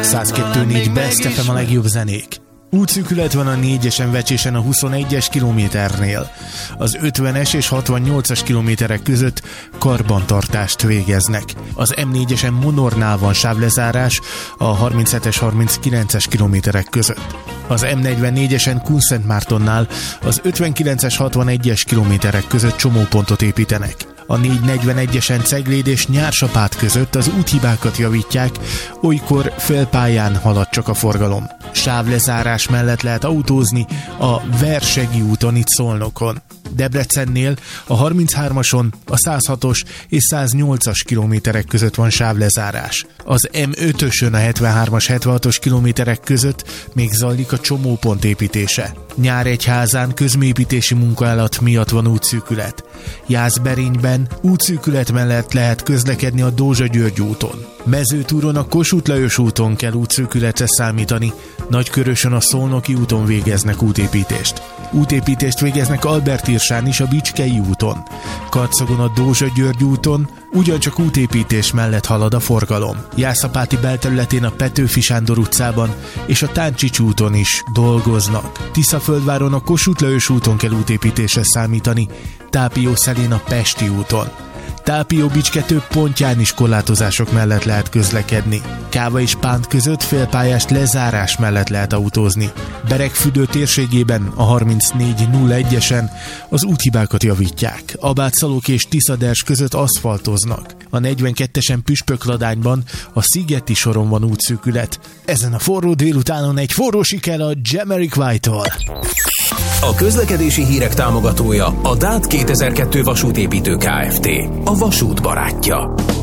102.4 Best FM, a legjobb zenék. Útszűkület van a 4-esen Vecsésen a 21-es kilométernél. Az 50-es és 68-as kilométerek között karbantartást végeznek. Az M4-esen Monornál van sávlezárás a 37-es, 39-es kilométerek között. Az M44-esen Kunszentmártonnál az 59-es, 61-es kilométerek között csomópontot építenek. A 441-esen Cegléd és Nyársapát között az úthibákat javítják, olykor félpályán halad csak a forgalom. Sávlezárás mellett lehet autózni a Versegi úton itt Szolnokon. Debrecennél a 33-ason, a 106-os és 108-as kilométerek között van sávlezárás. Az M5-ösön a 73-as, 76-os kilométerek között még zajlik a csomópont építése. Nyíregyházán közműépítési munkálat miatt van útszűkület. Jászberényben útszűkület mellett lehet közlekedni a Dózsa-György úton. Mezőtúron a Kossuth Lajos úton kell útszűkületre számítani, Nagykörösön a Szolnoki úton végeznek útépítést. Útépítést végeznek Albertirsán is a Bicskei úton. Karcagon a Dózsa-György úton ugyancsak útépítés mellett halad a forgalom. Jászapáti belterületén a Petőfi Sándor utcában és a Táncsics úton is dolgoznak. Tiszaföldváron a Kossuth Lajos úton kell útépítésre számítani, Tápiószelén a Pesti úton. Tápió-Bicske több pontján is korlátozások mellett lehet közlekedni. Káva és Pánt között félpályás lezárás mellett lehet autózni. Beregfürdő térségében a 3401-esen az úthibákat javítják. Abátszalók és Tiszaders között aszfaltoznak. A 42-esen Püspökladányban a Szigeti soron van útszűkület. Ezen a forró délutánon egy forró siker a Jamiroquai-tól. A közlekedési hírek támogatója a DÁT 2002 vasútépítő Kft. A vasút barátja.